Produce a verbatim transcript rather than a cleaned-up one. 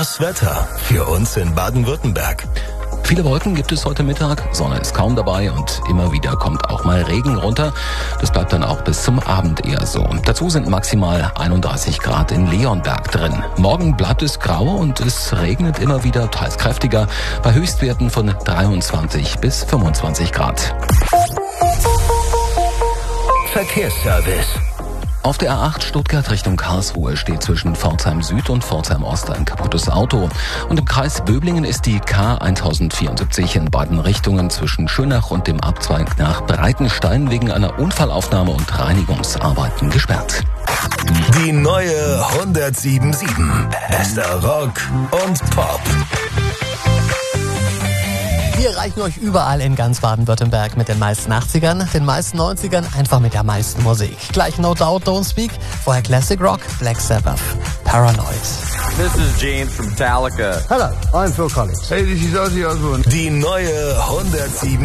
Das Wetter für uns in Baden-Württemberg. Viele Wolken gibt es heute Mittag, Sonne ist kaum dabei und immer wieder kommt auch mal Regen runter. Das bleibt dann auch bis zum Abend eher so. Dazu sind maximal einunddreißig Grad in Leonberg drin. Morgen bleibt es grau und es regnet immer wieder, teils kräftiger, bei Höchstwerten von dreiundzwanzig bis fünfundzwanzig Grad. Verkehrsservice. Auf der A acht Stuttgart Richtung Karlsruhe steht zwischen Pforzheim Süd und Pforzheim Ost ein kaputtes Auto. Und im Kreis Böblingen ist die K tausendvierundsiebzig in beiden Richtungen zwischen Schönach und dem Abzweig nach Breitenstein wegen einer Unfallaufnahme und Reinigungsarbeiten gesperrt. Die neue hundertsieben Komma sieben. Bester Rock und Pop. Wir erreichen euch überall in ganz Baden-Württemberg mit den meisten achtzigern, den meisten neunzigern, einfach mit der meisten Musik. Gleich No Doubt, Don't Speak, vorher Classic Rock, Black Sabbath, Paranoid. This is James from Metallica. Hello, I'm Phil Collins. Hey, this is Ozzy Osbourne. Die neue hundertsieben